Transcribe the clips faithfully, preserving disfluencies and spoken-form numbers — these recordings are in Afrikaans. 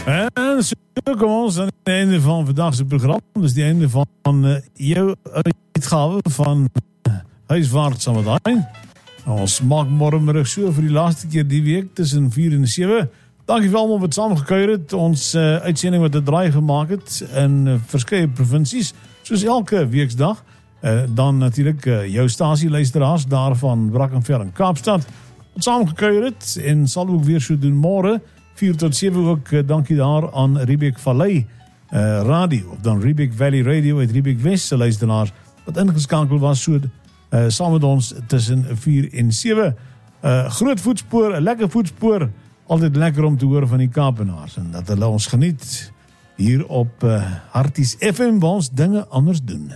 En zo komen ons aan het einde van vandaag zijn programma. Dus die einde van uh, jouw uitgave van uh, Huiswaarts Samadijn. Ons maak morgenmiddag so vir die laatste keer die week tussen vier en sewe. Dankie vir almal wat saamgekuier het. Ons uh, uitsending wat 'n draai gemaak het in uh, verskeie provinsies, soos elke weeksdag. Uh, dan natuurlik uh, jou stasieluisteraars daarvan Brackenfell en Kaapstad wat saamgekuier het en sal ook weer so doen môre vier tot sewe ook. Uh, dankie daar aan Riebeek Vallei uh, Radio of dan Riebeek Valley Radio uit Riebeek West se luisteraars wat ingeskakel was so uh, saam met ons tussen vier en sewe. Uh, groot voetspoor, 'n lekker voetspoor. Altyd lekker om te hoor van die Kaapenaars en dat hulle ons geniet hier op uh, Harties F M waar ons dinge anders doen.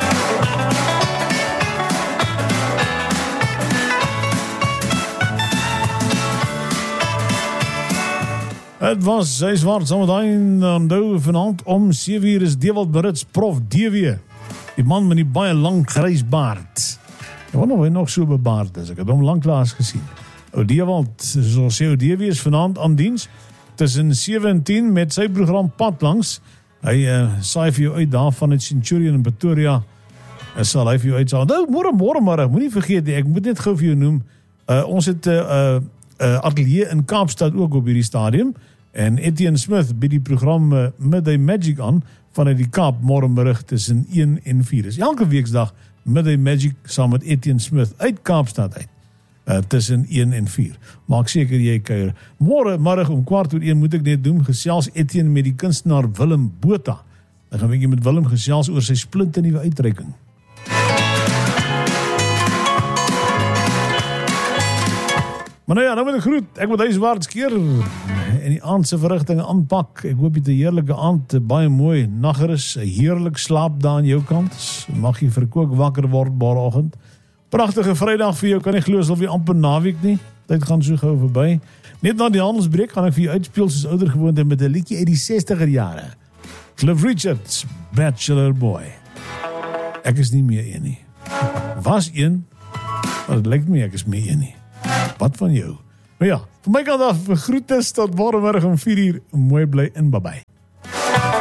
Het was Huiswaarts Samadijn onthou vanaand om sewe uur is Dewald Berits Prof D W. Die man met die baie lang grys baard. Ek wonder of hy nog so bebaard is. Ek het hom lanklaas gesien. O Dewald, soos sê O D W is vanaand aan diens tussen sewe en tien met sy program Pad Langs. Hy uh, saai vir jou uit daar van het Centurion in Pretoria. En sal hy vir jou uitsaai. Nou, môre môre môre, moenie vergeet nie, ek moet net gou vir jou noem. Uh, ons het 'n uh, uh, uh, atelier in Kaapstad ook op hierdie stadium. En Etienne Smith bied die program uh, Midday Magic aan vanuit die Kaap môremiddag tussen een en vier. Dis elke weeksdag Midday Magic saam met Etienne Smith uit Kaapstad uit. Uh, tussen een en vier. Maak seker jy kuier. Môre middag om kwart oor een moet ek net doen gesels Etienne met die kunstenaar Willem Botha. Dan gaan ek met Willem gesels oor sy splinternuwe uitreiking. Maar nou ja, nou moet ek groet. Ek moet Huiswaarts keer en die aand se verrigtinge aanpak. Ek hoop jy 'n heerlike aand, baie mooi nagerus, 'n heerlik slaap daar aan jou kant. Mag jy verkoop wakker word môreoggend. Pragtige Vrydag vir jou, kan nie glo asof jy amper naweek nie. Tyd gaan so gou verby. Net na die handelsbreek gaan ek vir jou uitspeel soos ouer gewoonte met 'n liedjie uit die sestiger jare. Cliff Richards, Bachelor Boy. Ek is nie meer een nie. Was een, maar het lyk my ek is meer een nie. Wat van jou? Nou ja, van my kant af groete tot môre middag om vier uur. Mooi bly en bye bye.